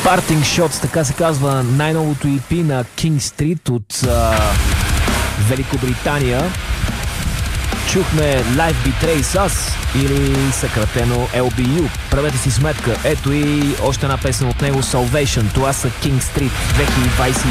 Parting Shots, така се казва най-новото EP на King Street от Великобритания. Чухме Life Betrays Us или съкратено LBU. Правете си сметка. Ето и още една песен от него, Salvation. Това са King Street 2021.